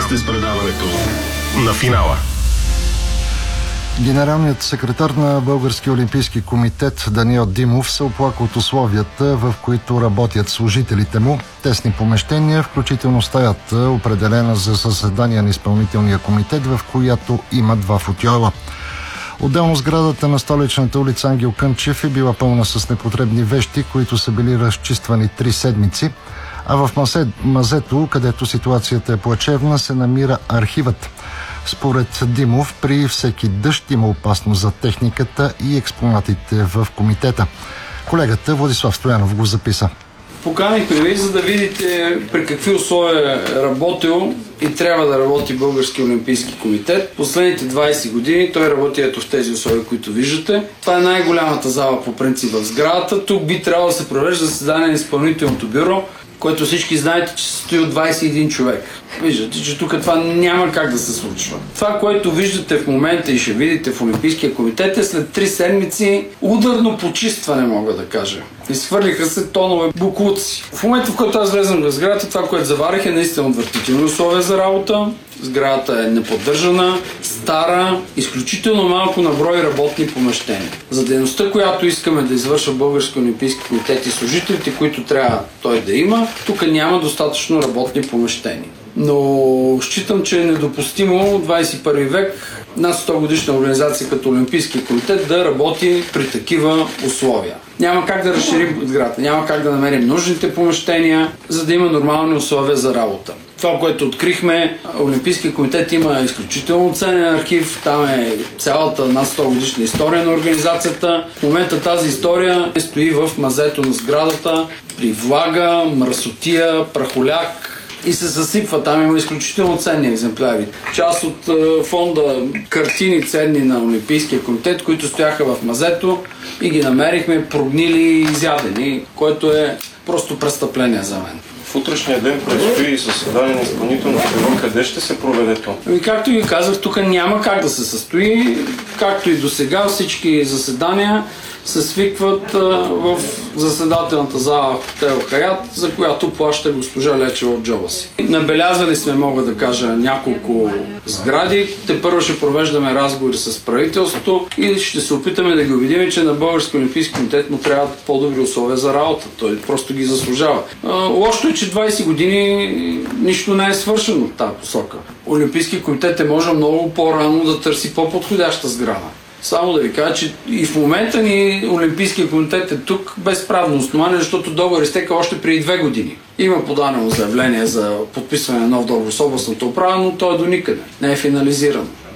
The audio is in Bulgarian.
сте с предаването на финала. Генералният секретар на Българския олимпийски комитет Даниел Димов се оплака от условията, в които работят служителите му. Тесни помещения, включително стаята, определена за заседание на изпълнителния комитет, в която има 2 футюла. Отделно сградата на столичната улица Ангел Кънчев е била пълна с непотребни вещи, които са били разчиствани 3 седмици, а в мазето, където ситуацията е плачевна, се намира архивът. Според Димов, при всеки дъжд има опасност за техниката и експонатите в комитета. Колегата Владислав Стоянов го записа. Поканихме ви, за да видите при какви условия е работил и трябва да работи Български олимпийски комитет. Последните 20 години той работи ето в тези условия, които виждате. Това е най-голямата зала по принцип в сградата. Тук би трябвало да се провежда заседание на изпълнителното бюро, което всички знаете, че се състои от 21 човек. Виждате, че тук това няма как да се случва. Това, което виждате в момента и ще видите в Олимпийския комитет, е след 3 седмици ударно почистване, мога да кажа. Изхвърлиха се тонове боклуци. В момента, в който аз влезам в сградата, това, което заварих, е наистина отвратителни условия за работа. Сградата е неподдържана, стара, изключително малко на брой работни помещения. За дейността, която искаме да извършва Български олимпийски комитет и служителите, които трябва той да има, тук няма достатъчно работни помещения. Но считам, че е недопустимо в 21 век над 100 годишна организация като Олимпийски комитет да работи при такива условия. Няма как да разширим сградата, няма как да намерим нужните помещения, за да има нормални условия за работа. Това, което открихме, Олимпийския комитет има изключително ценен архив, там е цялата над 100 годишна история на организацията. В момента тази история стои в мазето на сградата, при влага, мръсотия, прахоляк, и се съсипва. Там има изключително ценни екземпляри. Част от фонда картини ценни на Олимпийския комитет, които стояха в мазето и ги намерихме прогнили и изядени, което е просто престъпление за мен. В утрешния ден предстои заседание на изпълнителното бюро. Къде ще се проведе то? Както ви казах, тук няма как да се състои. Както и до сега, всички заседания се свикват в заседателната зала в хотел Хаят, за която плаща госпожа Лечева от джоба си. Набелязали сме, мога да кажа, няколко сгради. Тепърво ще провеждаме разговори с правителството и ще се опитаме да ги убедим, че на Български олимпийски комитет му трябват по-добри условия за работа. Той просто ги заслужава. Лошото е, че 20 години нищо не е свършено в тази посока. Олимпийски комитет е може много по-рано да търси по-подходяща сграда. Само да ви кажа, че и в момента ни Олимпийския комитет е тук без правно основание, защото договор изтека още преди 2 години. Има подадено заявление за подписване на нов договор с областната управа, но той е до никъде. Не е финализиран.